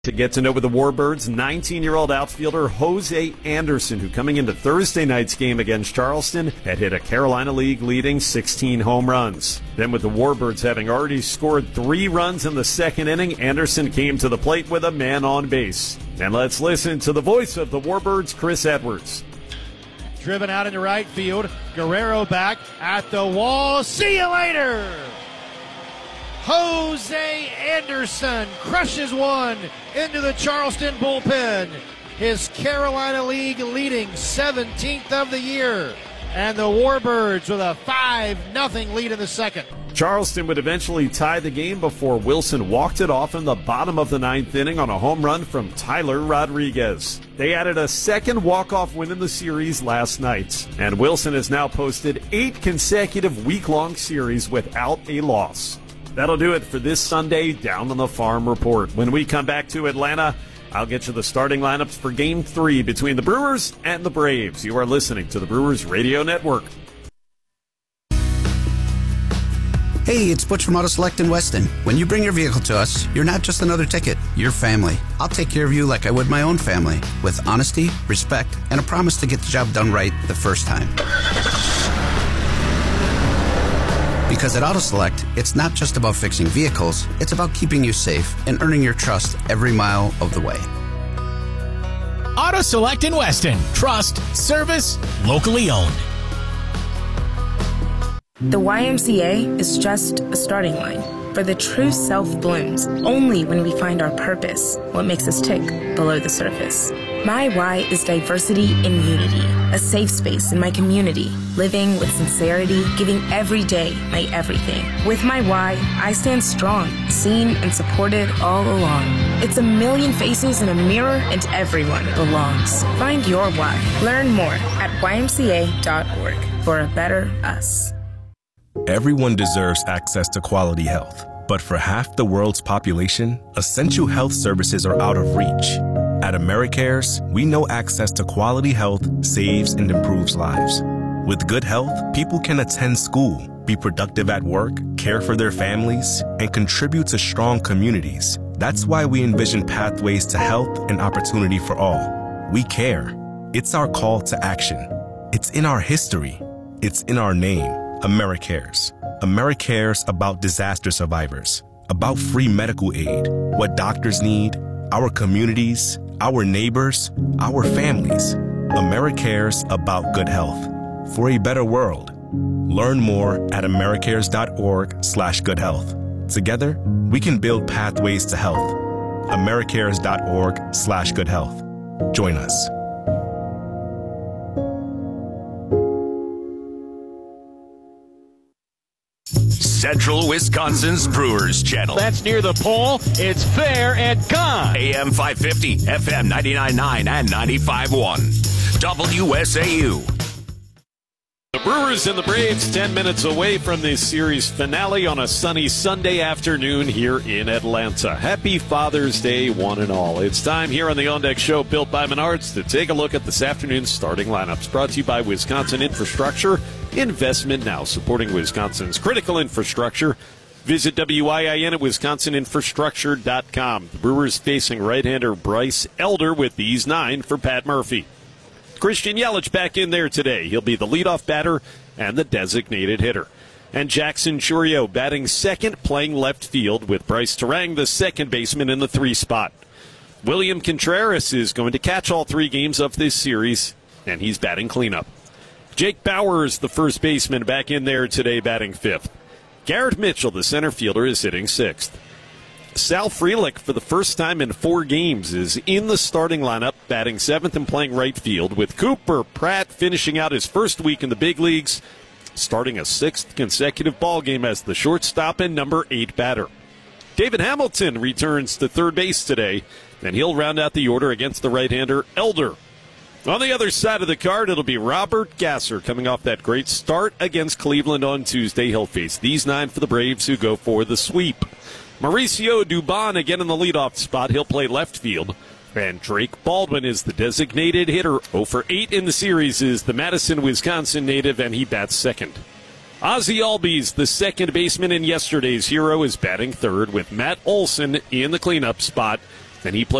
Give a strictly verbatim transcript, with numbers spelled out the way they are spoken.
To get to know the Warbirds, nineteen-year-old outfielder Jose Anderson, who coming into Thursday night's game against Charleston had hit a Carolina League leading sixteen home runs. Then with the Warbirds having already scored three runs in the second inning, Anderson came to the plate with a man on base. And let's listen to the voice of the Warbirds, Chris Edwards. Driven out into right field, Guerrero back at the wall. See you later! Jose Anderson crushes one into the Charleston bullpen. His Carolina League leading seventeenth of the year. And the Warbirds with a five nothing lead in the second. Charleston would eventually tie the game before Wilson walked it off in the bottom of the ninth inning on a home run from Tyler Rodriguez. They added a second walk-off win in the series last night. And Wilson has now posted eight consecutive week-long series without a loss. That'll do it for this Sunday Down on the Farm Report. When we come back to Atlanta, I'll get you the starting lineups for Game three between the Brewers and the Braves. You are listening to the Brewers Radio Network. Hey, it's Butch from Auto Select in Weston. When you bring your vehicle to us, you're not just another ticket, you're family. I'll take care of you like I would my own family, with honesty, respect, and a promise to get the job done right the first time. Because at Auto Select, it's not just about fixing vehicles, it's about keeping you safe and earning your trust every mile of the way. Auto Select in Weston. Trust, service, locally owned. The Y M C A is just a starting line. For the true self blooms only when we find our purpose, what makes us tick below the surface. My why is diversity and unity, a safe space in my community, living with sincerity, giving every day my everything. With my why, I stand strong, seen and supported all along. It's a million faces in a mirror and everyone belongs. Find your why. Learn more at Y M C A dot org for a better us. Everyone deserves access to quality health, but for half the world's population, essential health services are out of reach. At AmeriCares, we know access to quality health saves and improves lives. With good health, people can attend school, be productive at work, care for their families, and contribute to strong communities. That's why we envision pathways to health and opportunity for all. We care. It's our call to action. It's in our history. It's in our name. AmeriCares. AmeriCares about disaster survivors, about free medical aid, what doctors need, our communities, our neighbors, our families. AmeriCares about good health. For a better world. Learn more at americares.org slash good health. Together, we can build pathways to health. americares.org slash good health. Join us. Central Wisconsin's Brewers Channel. That's near the pole. It's fair and gone. A M five fifty, F M ninety-nine point nine and ninety-five point one. W S A U. The Brewers and the Braves ten minutes away from this series finale on a sunny Sunday afternoon here in Atlanta. Happy Father's Day, one and all. It's time here on the On Deck Show, built by Menards, to take a look at this afternoon's starting lineups. Brought to you by Wisconsin Infrastructure. Investment now, supporting Wisconsin's critical infrastructure. Visit W I I N at wisconsin infrastructure dot com. The Brewers facing right-hander Bryce Elder with these nine for Pat Murphy. Christian Yelich back in there today. He'll be the leadoff batter and the designated hitter. And Jackson Chourio batting second, playing left field, with Bryce Terang, the second baseman, in the three spot. William Contreras is going to catch all three games of this series, and he's batting cleanup. Jake Bauers, the first baseman, back in there today, batting fifth. Garrett Mitchell, the center fielder, is hitting sixth. Sal Frelick, for the first time in four games, is in the starting lineup, batting seventh and playing right field, with Cooper Pratt finishing out his first week in the big leagues, starting a sixth consecutive ball game as the shortstop and number eight batter. David Hamilton returns to third base today, and he'll round out the order against the right-hander Elder. On the other side of the card, it'll be Robert Gasser coming off that great start against Cleveland on Tuesday. He'll face these nine for the Braves, who go for the sweep. Mauricio Dubon again in the leadoff spot. He'll play left field. And Drake Baldwin is the designated hitter. oh for eight in the series is the Madison, Wisconsin native, and he bats second. Ozzie Albies, the second baseman and yesterday's hero, is batting third, with Matt Olson in the cleanup spot. and he played